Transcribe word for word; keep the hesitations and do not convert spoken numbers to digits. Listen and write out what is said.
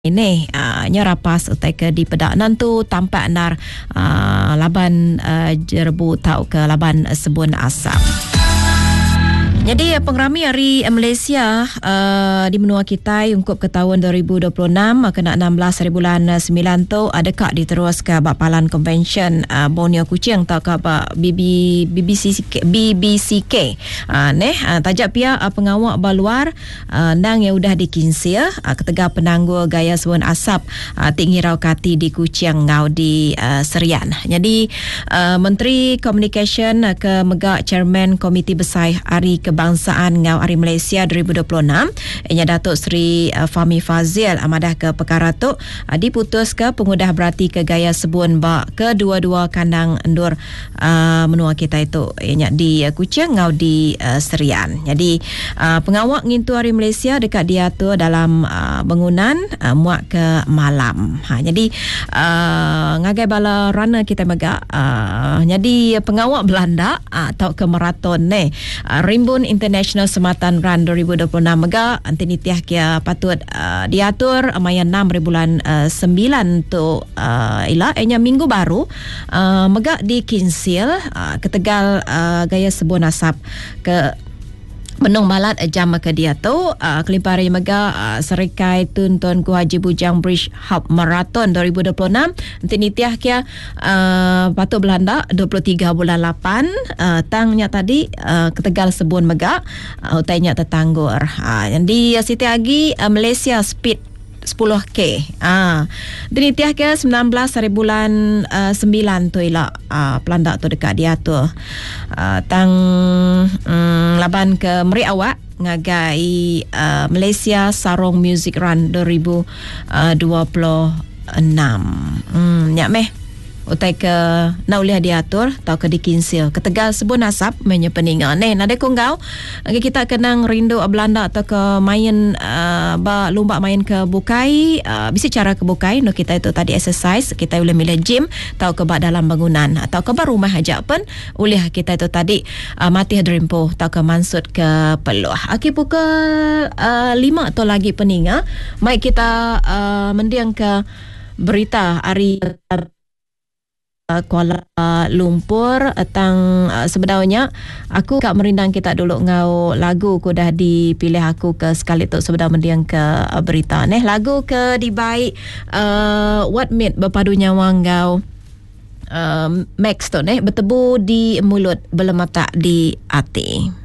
ini uh, nyerapas utai ke di pedak nantu tampak nar uh, laban uh, jerbu tau ke laban sebun asap. Jadi pengrami hari Malaysia uh, di menua kita ungkup ke tahun dua ribu dua puluh enam kena enam belas hari bulan sembilan tu ada kak diterus ke Bapalan Convention uh, Borneo Kuching tau ke B B B B C K B B C K uh, neh uh, tajak pia uh, pengawak baluar uh, nang yang udah dikinsia uh, ketega penangguh gaya sebun asap uh, tinggi rau kati di Kuching ngau di uh, Serian. Jadi uh, Menteri Communication uh, ke megak Chairman Komiti Besar Hari Kebangsaan Ngau Hari Malaysia dua ribu dua puluh enam ianya Datuk Seri uh, Fahmi Fazil amadah ke perkara tu uh, diputus ke pengudah berarti ke gaya sebun ba kedua-dua kandang endur uh, menua kita itu ianya di uh, Kuching ngau di uh, Serian. Jadi uh, pengawak ngintu Hari Malaysia dekat dia tu dalam uh, bangunan uh, muak ke malam. Ha, jadi uh, ngagai bala runner kita megak uh, jadi pengawak Belanda uh, atau ke maraton ni uh, Rimbun International Sematan Run dua ribu dua puluh enam mega antini tiah kia patut uh, diatur maya enam bulan uh, sembilan tu uh, ila enya minggu baru uh, mega di Kinsil uh, ke Tegal uh, gaya sebun asap ke Menung Malat jam ke dia tu uh, kelimpari mega uh, serikai tuntun ku Haji Bujang Bridge Hub Marathon dua ribu dua puluh enam nanti nitiah kia uh, patut Belanda dua puluh tiga bulan lapan uh, tangnya tadi uh, ke Tegal sebun mega uh, utainya tertanggur uh, jadi uh, Siti Agi uh, Malaysia Speed sepuluh K. Ah, dini tiah ke sembilan belas hari bulan uh, sembilan tu ila uh, pelanda tu dekat dia tu. Uh, tang um, laban ke Meri Awak ngagai uh, Malaysia Sarong Music Run dua ribu dua puluh enam. Hmm, nyak meh utai ke nak boleh diatur tau ke dikinsil ke Tegal sebun asap menye peninga ni nade kongau kita kenang rindu Belanda atau ke main uh, ba lomba main ke bukai uh, bisa cara ke bukai no kita itu tadi exercise kita boleh milih gym tau ke ba dalam bangunan atau ke ba rumah aja pun boleh kita itu tadi uh, mati dreampo tau ke mansut ke peluh aki pukul uh, lima atau lagi peninga mai kita uh, mendiang ke berita hari Kuala Lumpur tang uh, sebenarnya aku kak merindang kita dulu ngau lagu ku dah dipilih aku ke sekali tu sebenarnya mendiang ke uh, berita neh lagu ke dibaik uh, What Made Berpadu Nyawa ngau uh, Max tu neh bertebu di mulut belum mata di hati.